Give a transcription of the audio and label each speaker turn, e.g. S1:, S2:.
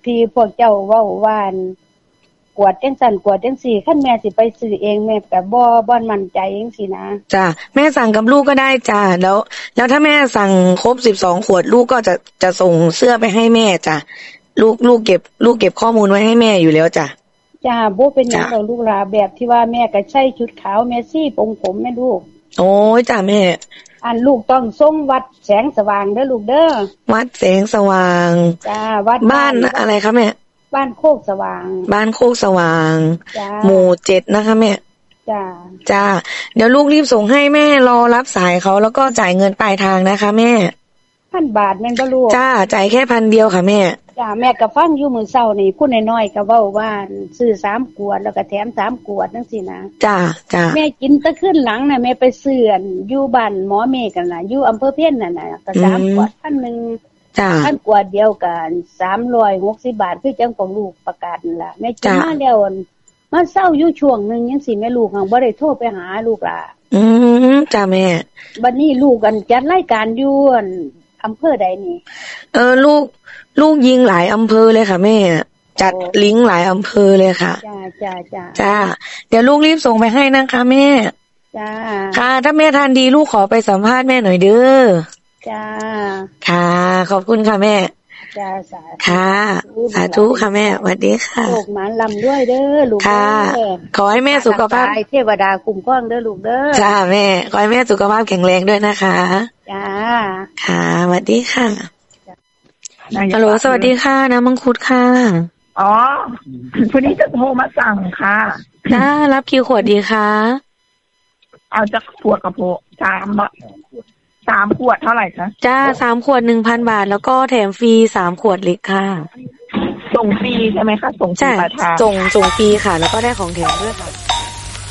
S1: ที่พวกเจ้าเว้าว่านกวดจังซั่นกวดจังซี่คันแม่สิไปซื้อเองแม่ก็บ่มั่นใจจังซี่นะ
S2: จ้ะแม่สั่งกับลูกก็ได้จ้ะแล้วถ้าแม่สั่งครบ12ขวดลูกก็จะส่งเสื้อไปให้แม่จ้ะลูกเก็บข้อมูลไว้ให้แม่อยู่แล้วจ้ะ
S1: จ้าบ่เป็นหยังดอกลูกหลาแบบที่ว่าแม่ก็ใส่ชุดขาวแม่ซี่ปงผมแม่ลูก
S2: โอ้ยจ้ะแม่
S1: อันลูกต้องส่งวัดแสงสว่างเด้อลูกเด้อ
S2: วัดแสงสว่าง
S1: จ้าวัด
S2: บ้านอะไรคะแม่
S1: บ้านโคกสว่าง
S2: บ้านโคกสว่างหมู่7นะคะแม่จ้าเดี๋ยวลูกรีบส่งให้แม่รอรับสายเขาแล้วก็จ่ายเงินปลายทางนะคะแม่
S1: 1,000 บาทแม่นบ่ลูก
S2: จ้าจ่ายแค่1,000เดียวค่ะแม่
S1: จ้าแม่ก็ฟังอยู่มื้อเช้านี่ผู้น้อยๆก็เว้าว่าซื้อ3ขวดแล้วก็แถม3ขวดจังซี่นะ
S2: จ้า
S1: แม่กินตะคืนหลังน่ะแม่ไปซื้ออยู่บ้านหมอเมฆกันน่ะอยู่อำเภอเพ็ญนั่นน่ะก็3ขวด1,000
S2: จ้า
S1: 1,000กว่าเดียวกัน360 บาทคือจังของลูกประกาศนั่นล่ะแม่กินมาแล้วมันเศร้าอยู่ช่วงนึงจังซี่แม่ลูกหังบ่ได้โทรไปหาลูกล่ะ
S2: จ้าแม่
S1: บัดนี้ลูกกันจัดรายการอยู่อำเภอใดนี่
S2: ลูกยิงหลายอำเภอเลยค่ะแม่จัดลิงก์หลายอำเภอเลยค่ะจ้าเดี๋ยวลูกรีบส่งไปให้นะคะแม่
S1: จ้า
S2: ค่ะถ้าแม่ทานดีลูกขอไปสัมภาษณ์แม่หน่อยเด้อ
S1: จ้า
S2: ค่ะขอบคุณค่ะแม่
S1: จ้า
S2: สาธุค่ะแม่สวัสดีค่ะ
S1: ลูกหมานลำด้วยเด้อลูก
S2: ค่ะขอให้แม่สุขภาพ
S1: เทวดาคุ้มครองเด้อลูกเด้อ
S2: จ้าแม่ขอให้แม่สุขภาพแข็งแรงด้วยนะคะ
S1: จ้า
S2: ค่ะสวัสดีค่ะฮัลโหลสวัสดีค่ะน้ำมังคุดค่ะ
S3: อ๋อพอดีจะโทรมาสั่งค่ะ
S2: จ้ารับคิวขวดดีคะ
S3: เอาจากขวดกระโปง3 ขวดเท่าไหร่คะ
S2: จ้า3 ขวด 1,000 บาทแล้วก็แถมฟรี3 ขวดเล็กค่ะ
S3: ส่งฟรีใช่ไหมคะส่งฟรีปลายทาง
S2: ส่งฟรีค่ะแล้วก็ได้ของแถมด้วยค่ะ